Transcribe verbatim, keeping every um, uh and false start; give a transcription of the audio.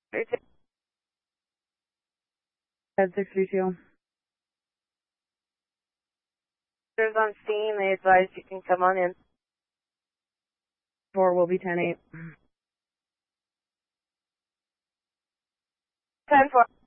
Head six three two. There's on scene. They advise you can come on in. Four will be ten eight. ten four.